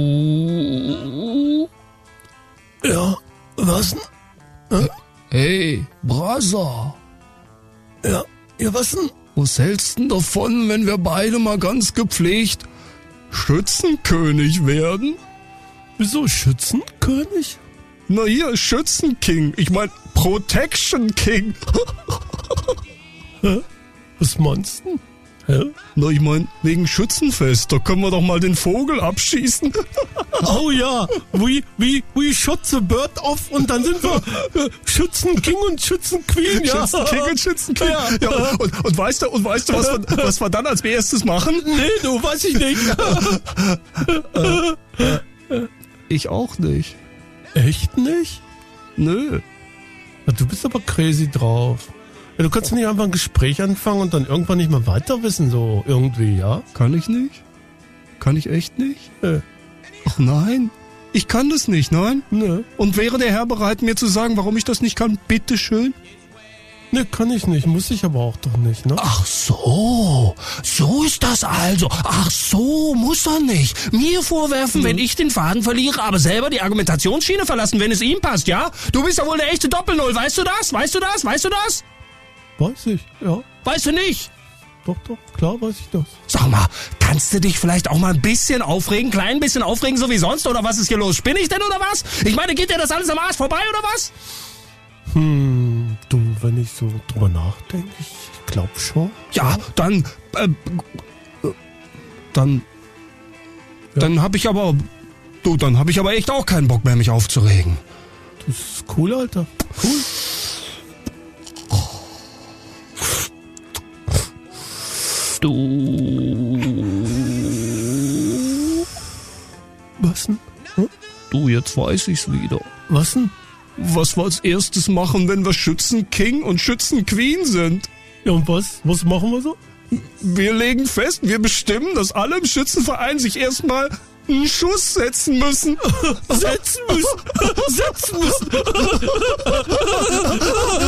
Ja, was denn? Hey, Brasa. Ja, was denn? Was hältst du denn davon, wenn wir beide mal ganz gepflegt Schützenkönig werden? Wieso Schützenkönig? Na hier, Schützenking. Ich mein Protection King. Hä? Was meinst du? Hä? Na, ich mein, wegen Schützenfest, da können wir doch mal den Vogel abschießen. Oh ja, we shot the bird off und dann sind wir Schützenking und Schützenqueen, ja. Schützenking und Schützenking. Ja. Und weißt du, was wir dann als erstes machen? Nee, du, weiß ich nicht. Ich auch nicht. Echt nicht? Nö. Na, du bist aber crazy drauf. Ja, du kannst nicht einfach ein Gespräch anfangen und dann irgendwann nicht mehr weiter wissen, so irgendwie, ja? Kann ich nicht? Kann ich echt nicht? Ach nein, ich kann das nicht, nein? Ne. Und wäre der Herr bereit, mir zu sagen, warum ich das nicht kann? Bitteschön. Ne, kann ich nicht, muss ich aber auch doch nicht, ne? Ach so ist das also. Ach so, muss er nicht. Mir vorwerfen, wenn ich den Faden verliere, aber selber die Argumentationsschiene verlassen, wenn es ihm passt, ja? Du bist ja wohl eine echte Doppelnull, weißt du das? Weißt du das? Weißt du das? Weiß ich, ja. Weißt du nicht? Doch, klar weiß ich das. Sag mal, kannst du dich vielleicht auch mal ein bisschen aufregen, klein bisschen aufregen, so wie sonst, oder was ist hier los? Spinne ich denn, oder was? Ich meine, geht dir das alles am Arsch vorbei, oder was? Du, wenn ich so drüber nachdenke, ich glaube schon. Ja, dann hab ich aber echt auch keinen Bock mehr, mich aufzuregen. Das ist cool, Alter. Cool. Was denn? Du, jetzt weiß ich's wieder. Was denn? Was wir als erstes machen, wenn wir Schützenking und Schützenqueen sind. Ja, und was? Was machen wir so? Wir legen fest, wir bestimmen, dass alle im Schützenverein sich erstmal einen Schuss setzen müssen. Setzen müssen.